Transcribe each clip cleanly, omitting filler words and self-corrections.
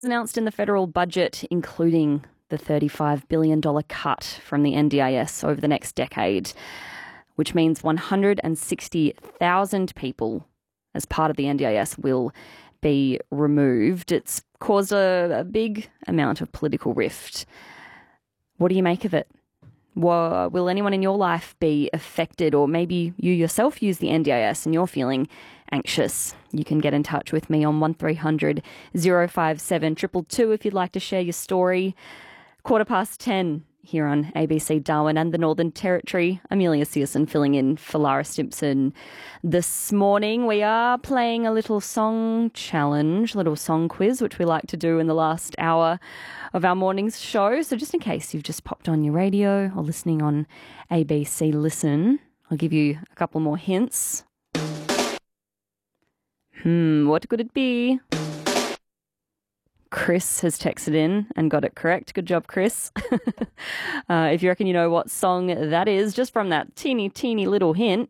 Announced in the federal budget, including the $35 billion cut from the NDIS over the next decade, which means 160,000 people as part of the NDIS will be removed. It's caused a big amount of political rift. What do you make of it? Will anyone in your life be affected, or maybe you yourself use the NDIS and you're feeling anxious? You can get in touch with me on 1300 057 222 if you'd like to share your story. 10:15 here on ABC Darwin and the Northern Territory. Amelia Searson filling in for Lara Stimpson this morning. We are playing a little song challenge, little song quiz, which we like to do in the last hour of our morning's show. So just in case you've just popped on your radio or listening on ABC Listen, I'll give you a couple more hints. What could it be? Chris has texted in and got it correct. Good job, Chris. If you reckon you know what song that is, just from that teeny little hint,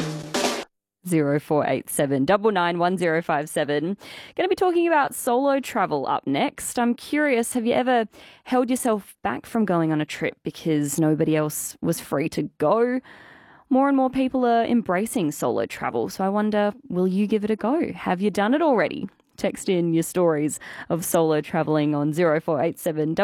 0487 991 Going to be talking about solo travel up next. I'm curious, have you ever held yourself back from going on a trip because nobody else was free to go? More and more people are embracing solo travel, so I wonder, will you give it a go? Have you done it already? Text in your stories of solo travelling on 0487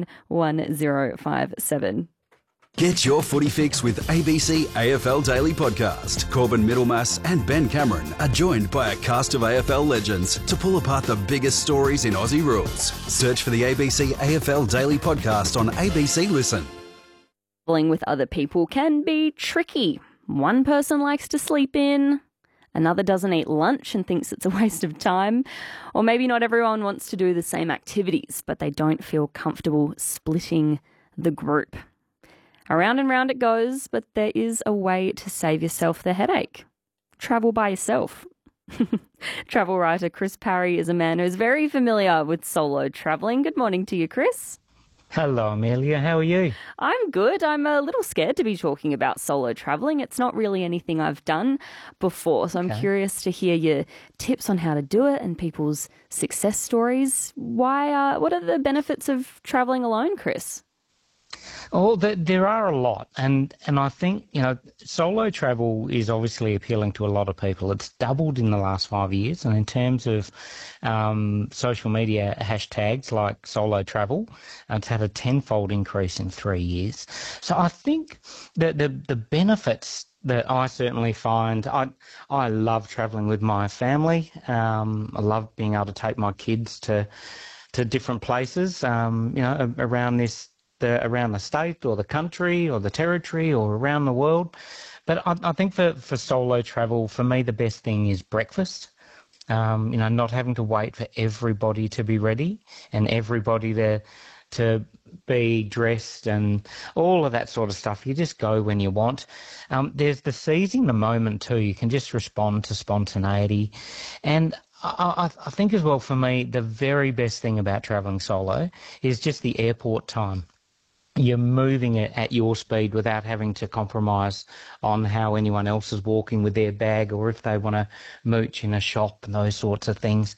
991 Get your footy fix with ABC AFL Daily Podcast. Corbin Middlemass and Ben Cameron are joined by a cast of AFL legends to pull apart the biggest stories in Aussie rules. Search for the ABC AFL Daily Podcast on ABC Listen. Travelling with other people can be tricky. One person likes to sleep in, another doesn't eat lunch and thinks it's a waste of time. Or maybe not everyone wants to do the same activities, but they don't feel comfortable splitting the group. Around and round it goes, but there is a way to save yourself the headache. Travel by yourself. Travel writer Chris Parry is a man who's very familiar with solo travelling. Good morning to you, Chris. Hello, Amelia. How are you? I'm good. I'm a little scared to be talking about solo travelling. It's not really anything I've done before, so I'm curious to hear your tips on how to do it and people's success stories. What are the benefits of travelling alone, Chris? Oh, there are a lot, and I think, solo travel is obviously appealing to a lot of people. It's doubled in the last 5 years, and in terms of social media hashtags like solo travel, it's had a tenfold increase in 3 years. So I think that the benefits that I certainly find, I love travelling with my family. I love being able to take my kids to different places, around around the state or the country or the territory or around the world. But I think for solo travel, for me, the best thing is breakfast. Not having to wait for everybody to be ready and everybody to be dressed and all of that sort of stuff. You just go when you want. There's the seizing the moment too. You can just respond to spontaneity. And I think as well, for me, the very best thing about travelling solo is just the airport time. You're moving it at your speed without having to compromise on how anyone else is walking with their bag or if they want to mooch in a shop and those sorts of things.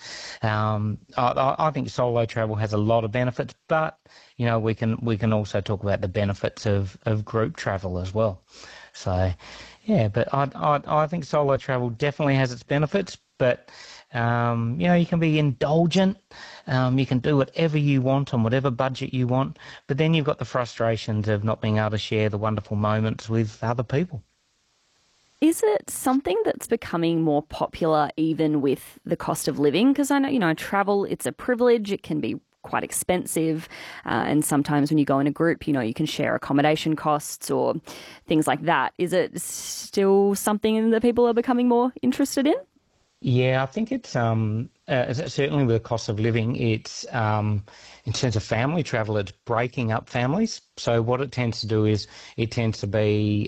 I think solo travel has a lot of benefits, but we can also talk about the benefits of group travel as well. So, yeah, but I think solo travel definitely has its benefits, but you can be indulgent. You can do whatever you want on whatever budget you want, but then you've got the frustrations of not being able to share the wonderful moments with other people. Is it something that's becoming more popular even with the cost of living? Because I know, travel, it's a privilege. It can be quite expensive. And sometimes when you go in a group, you can share accommodation costs or things like that. Is it still something that people are becoming more interested in? Yeah, I think it's certainly with the cost of living, it's in terms of family travel, it's breaking up families. So what it tends to do is it tends to be,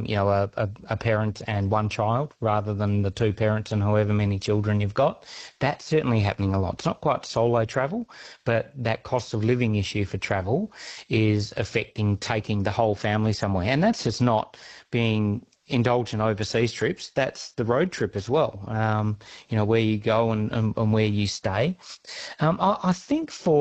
a parent and one child rather than the two parents and however many children you've got. That's certainly happening a lot. It's not quite solo travel, but that cost of living issue for travel is affecting taking the whole family somewhere. And that's just not being indulge in overseas trips, that's the road trip as well. Where you go and where you stay. I think for